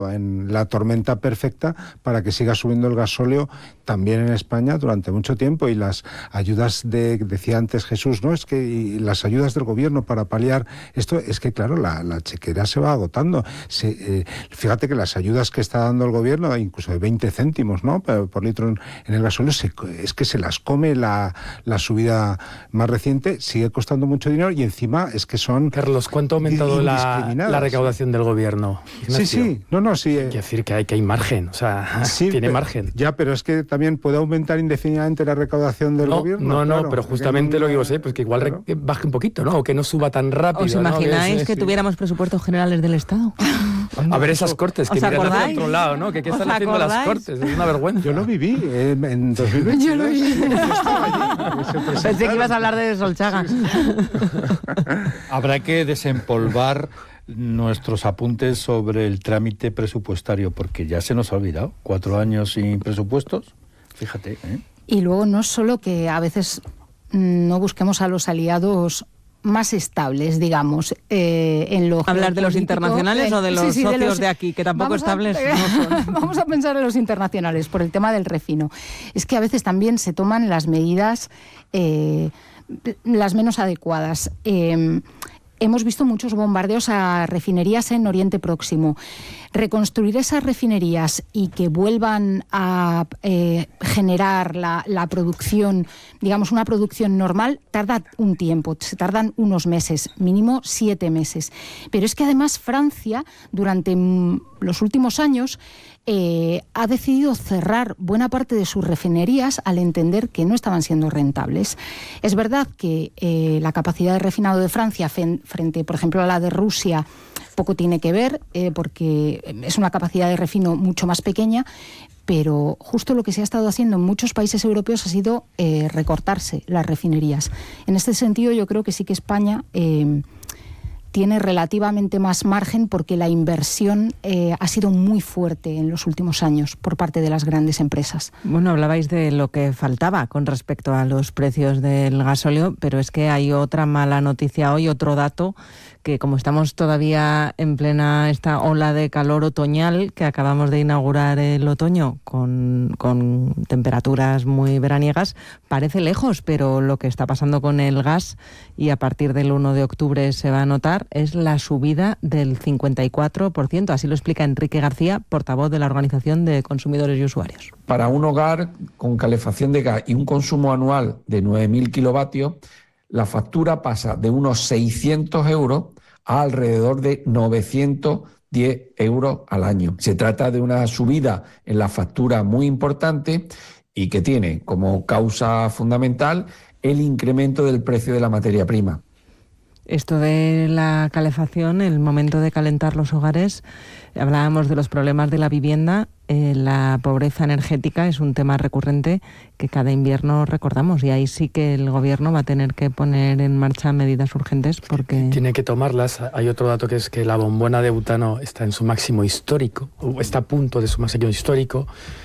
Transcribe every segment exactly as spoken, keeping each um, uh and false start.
en la tormenta perfecta para que siga subiendo el gasóleo también en España durante mucho tiempo. Y las ayudas de, decía antes Jesús, no es que y las ayudas del gobierno para paliar esto, es que claro, la, la chequera se va agotando. Se, eh, fíjate que las ayudas que está dando el gobierno, incluso de veinte céntimos, ¿no?, por, por litro en, en el gasóleo, se, es que se las come la, la subida más reciente, sigue costando mucho dinero y encima es que son... Carlos, ¿cuánto ha aumentado la, la recaudación del gobierno, Ignacio? Sí, sí, no, no, sí. Quiere decir que hay, que hay margen, o sea, sí, tiene pero, margen. Ya, pero es que también puede aumentar indefinidamente la recaudación del no, gobierno. No, no, claro, pero justamente no, lo que digo, ¿eh? Pues que igual claro. re, baje un poquito, ¿no? O que no suba tan rápido. ¿Os imagináis ¿no? que, que sí. tuviéramos presupuestos generales del Estado? A ver esas cortes, que miran hacia otro lado, ¿no? Que qué están haciendo las cortes, es una vergüenza. Yo lo viví eh, en dos mil veintidós. Yo lo viví. Yo estaba allí. Pensé que ibas a hablar de Solchaga. Sí, sí. Habrá que desempolvar nuestros apuntes sobre el trámite presupuestario, porque ya se nos ha olvidado. Cuatro años sin presupuestos, fíjate, ¿eh? Y luego no es solo que a veces no busquemos a los aliados más estables, digamos, eh, en lo ¿Hablar de los internacionales eh, o de los sí, sí, socios de, los, de aquí, que tampoco vamos estables a, no son? Vamos a pensar en los internacionales, por el tema del refino. Es que a veces también se toman las medidas, eh, las menos adecuadas. Eh, hemos visto muchos bombardeos a refinerías en Oriente Próximo. Reconstruir esas refinerías y que vuelvan a eh, generar la, la producción, digamos una producción normal, tarda un tiempo, se tardan unos meses, mínimo siete meses. Pero es que además Francia, durante los últimos años, eh, ha decidido cerrar buena parte de sus refinerías al entender que no estaban siendo rentables. Es verdad que eh, la capacidad de refinado de Francia frente, por ejemplo, a la de Rusia, poco tiene que ver, eh, porque es una capacidad de refino mucho más pequeña, pero justo lo que se ha estado haciendo en muchos países europeos ha sido eh, recortarse las refinerías. En este sentido, yo creo que sí que España eh, tiene relativamente más margen porque la inversión eh, ha sido muy fuerte en los últimos años por parte de las grandes empresas. Bueno, hablabais de lo que faltaba con respecto a los precios del gasóleo, pero es que hay otra mala noticia hoy, otro dato, que como estamos todavía en plena esta ola de calor otoñal, que acabamos de inaugurar el otoño con, con temperaturas muy veraniegas, parece lejos, pero lo que está pasando con el gas, y a partir del uno de octubre se va a notar, es la subida del cincuenta y cuatro por ciento. Así lo explica Enrique García, portavoz de la Organización de Consumidores y Usuarios. Para un hogar con calefacción de gas y un consumo anual de nueve mil kilovatios, la factura pasa de unos seiscientos euros a alrededor de novecientos diez euros al año. Se trata de una subida en la factura muy importante y que tiene como causa fundamental el incremento del precio de la materia prima. Esto de la calefacción, el momento de calentar los hogares, hablábamos de los problemas de la vivienda, eh, la pobreza energética es un tema recurrente que cada invierno recordamos, y ahí sí que el gobierno va a tener que poner en marcha medidas urgentes porque... Tiene que tomarlas. Hay otro dato que es que la bombona de butano está en su máximo histórico, o está a punto de su máximo histórico.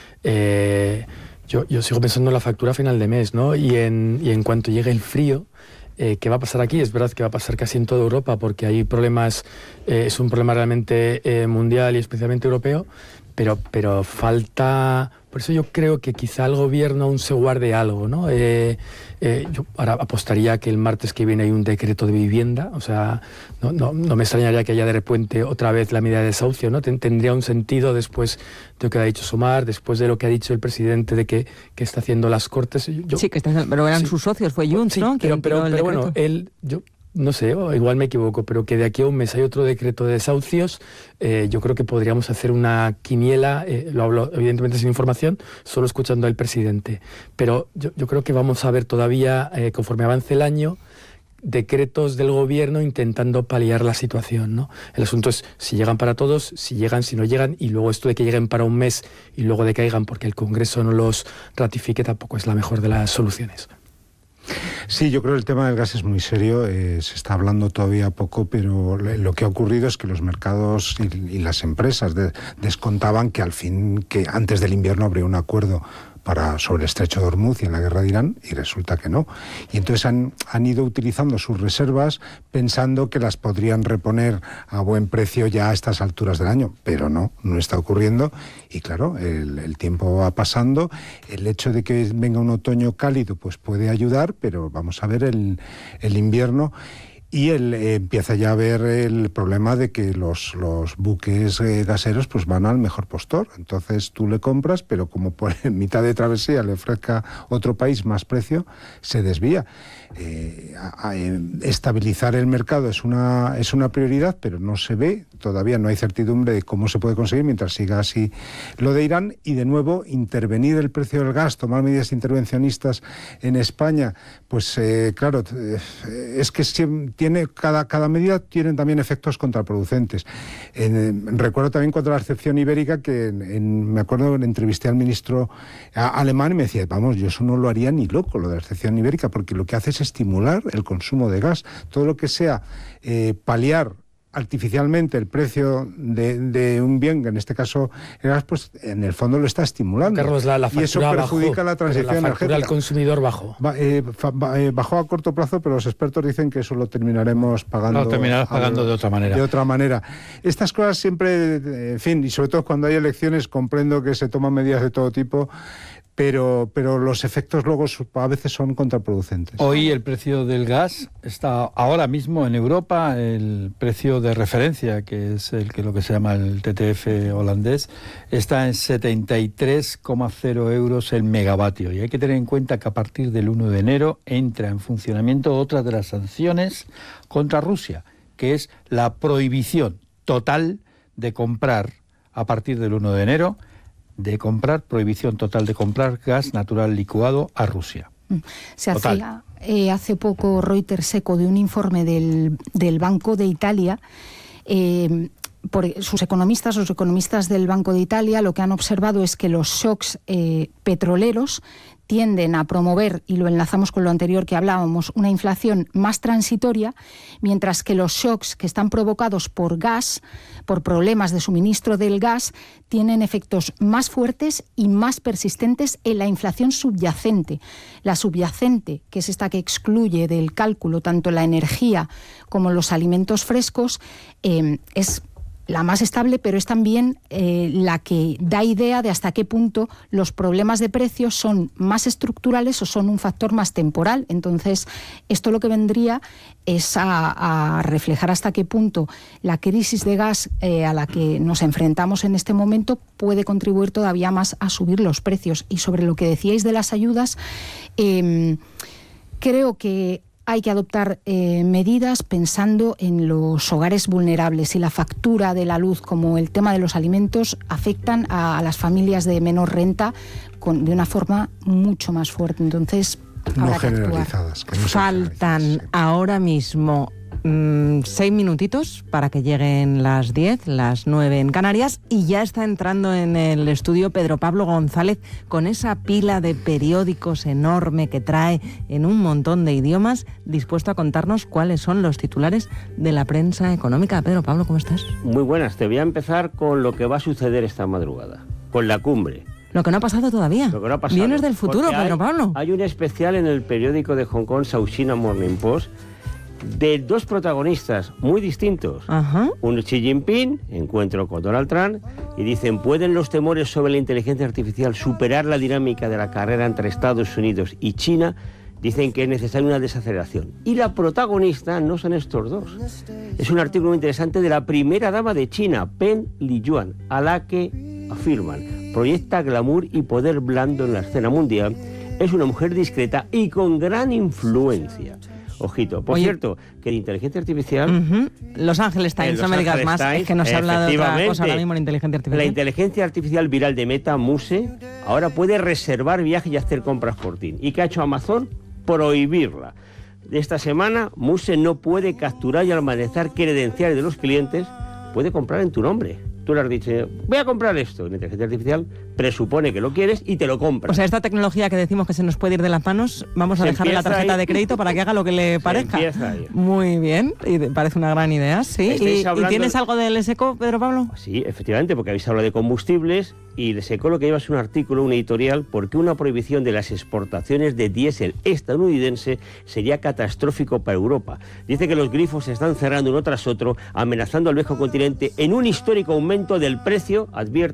Eh, yo, yo sigo pensando en la factura a final de mes, ¿no? Y en, y en cuanto llegue el frío, Eh, ¿qué va a pasar aquí? Es verdad que va a pasar casi en toda Europa porque hay problemas, eh, es un problema realmente eh, mundial y especialmente europeo, pero, pero falta... Por eso yo creo que quizá el gobierno aún se guarde algo, ¿no? Eh, eh, yo ahora apostaría que el martes que viene hay un decreto de vivienda, o sea, no, no, no me extrañaría que haya de repente otra vez la medida de desahucio, ¿no? Tendría un sentido después de lo que ha dicho Sumar, después de lo que ha dicho el presidente de que, que está haciendo las Cortes. Yo, sí, que está, pero eran sí, sus socios, fue Junts, sí, ¿no? Pero, pero, pero bueno, él... Yo, no sé, igual me equivoco, pero que de aquí a un mes hay otro decreto de desahucios, eh, yo creo que podríamos hacer una quiniela, eh, lo hablo evidentemente sin información, solo escuchando al presidente. Pero yo, yo creo que vamos a ver todavía, eh, conforme avance el año, decretos del gobierno intentando paliar la situación, ¿no? El asunto es si llegan para todos, si llegan, si no llegan, y luego esto de que lleguen para un mes y luego decaigan porque el Congreso no los ratifique tampoco es la mejor de las soluciones. Sí, yo creo que el tema del gas es muy serio, eh, se está hablando todavía poco, pero lo que ha ocurrido es que los mercados y, y las empresas de, descontaban que al fin, que antes del invierno habría un acuerdo para, sobre el estrecho de Hormuz y en la guerra de Irán, y resulta que no. Y entonces han, han ido utilizando sus reservas pensando que las podrían reponer a buen precio ya a estas alturas del año, pero no, no está ocurriendo. Y claro, el, el tiempo va pasando, el hecho de que venga un otoño cálido pues puede ayudar, pero vamos a ver el, el invierno. Y él eh, empieza ya a ver el problema de que los, los buques eh, gaseros pues van al mejor postor. Entonces tú le compras, pero como por mitad de travesía le ofrezca otro país más precio, se desvía. Eh, a, a, estabilizar el mercado es una, es una prioridad, pero no se ve, todavía no hay certidumbre de cómo se puede conseguir mientras siga así lo de Irán. Y de nuevo, intervenir el precio del gas, tomar medidas intervencionistas en España, pues eh, claro, eh, es que tiene, cada, cada medida tiene también efectos contraproducentes. Eh, recuerdo también cuando la excepción ibérica, que en, en, me acuerdo, entrevisté al ministro a, alemán y me decía, vamos, yo eso no lo haría ni loco, lo de la excepción ibérica, porque lo que hace es estimular el consumo de gas. Todo lo que sea eh, paliar artificialmente el precio de, de un bien, que en este caso el gas, pues en el fondo lo está estimulando. Carlos, la, la y eso perjudica bajó, la transición la energética. El consumidor bajó. Ba, eh, fa, ba, eh, bajó a corto plazo, pero los expertos dicen que eso lo terminaremos pagando. Lo terminarás pagando a, de otra manera. De otra manera. Estas cosas siempre, en fin, y sobre todo cuando hay elecciones, comprendo que se toman medidas de todo tipo. Pero, pero los efectos luego a veces son contraproducentes. Hoy el precio del gas está ahora mismo en Europa, el precio de referencia, que es el que lo que se llama el T T F holandés, está en setenta y tres coma cero euros el megavatio. Y hay que tener en cuenta que a partir del uno de enero entra en funcionamiento otra de las sanciones contra Rusia, que es la prohibición total de comprar a partir del uno de enero de comprar, prohibición total de comprar gas natural licuado a Rusia. Se hacía eh, hace poco Reuters eco de un informe del, del Banco de Italia. Eh, por sus economistas, los economistas del Banco de Italia, lo que han observado es que los shocks eh, petroleros tienden a promover, y lo enlazamos con lo anterior que hablábamos, una inflación más transitoria, mientras que los shocks que están provocados por gas, por problemas de suministro del gas, tienen efectos más fuertes y más persistentes en la inflación subyacente. La subyacente, que es esta que excluye del cálculo tanto la energía como los alimentos frescos, eh, es la más estable, pero es también eh, la que da idea de hasta qué punto los problemas de precios son más estructurales o son un factor más temporal. Entonces, esto lo que vendría es a, a reflejar hasta qué punto la crisis de gas eh, a la que nos enfrentamos en este momento puede contribuir todavía más a subir los precios. Y sobre lo que decíais de las ayudas, eh, creo que hay que adoptar eh, medidas pensando en los hogares vulnerables, y la factura de la luz, como el tema de los alimentos, afectan a, a las familias de menor renta con, de una forma mucho más fuerte. Entonces, no generalizadas. Que no Faltan sí. ahora mismo mmm, seis minutitos para que lleguen las diez, las nueve en Canarias, y ya está entrando en el estudio Pedro Pablo González con esa pila de periódicos enorme que trae en un montón de idiomas, dispuesto a contarnos cuáles son los titulares de la prensa económica. Pedro Pablo, ¿cómo estás? Muy buenas, te voy a empezar con lo que va a suceder esta madrugada, con la cumbre. Lo que no ha pasado todavía. Lo que no ha pasado. Vienes del futuro, Porque Pedro hay, Pablo. Hay un especial en el periódico de Hong Kong, South China Morning Post, de dos protagonistas muy distintos. Ajá. Un Xi Jinping, encuentro con Donald Trump, y dicen, ¿pueden los temores sobre la inteligencia artificial superar la dinámica de la carrera entre Estados Unidos y China? Dicen que es necesaria una desaceleración. Y la protagonista no son estos dos. Es un artículo muy interesante de la primera dama de China, Peng Liyuan, a la que afirman, proyecta glamour y poder blando en la escena mundial, es una mujer discreta y con gran influencia. Ojito. Por Oye, cierto, que la inteligencia artificial... Uh-huh. Los Ángeles Times, no me digas más, Times, es que nos habla de otra cosa ahora mismo la inteligencia artificial. La inteligencia artificial viral de Meta, Muse, ahora puede reservar viajes y hacer compras por ti. ¿Y qué ha hecho Amazon? Prohibirla. De esta semana, Muse no puede capturar y almacenar credenciales de los clientes, puede comprar en tu nombre. Tú le has dicho, voy a comprar esto. La inteligencia artificial presupone que lo quieres y te lo compra. O sea, esta tecnología que decimos que se nos puede ir de las manos, vamos a se dejarle la tarjeta ahí. de crédito para que haga lo que le parezca. Ahí. Muy bien, y parece una gran idea, sí. ¿Y, hablando... ¿Y tienes algo del S E C O, Pedro Pablo? Sí, efectivamente, porque habéis hablado de combustibles. y secó lo que lleva es un artículo, un editorial, porque una prohibición de las exportaciones de diésel estadounidense sería catastrófico para Europa. Dice que los grifos se están cerrando uno tras otro, amenazando al viejo continente en un histórico aumento del precio, advierte,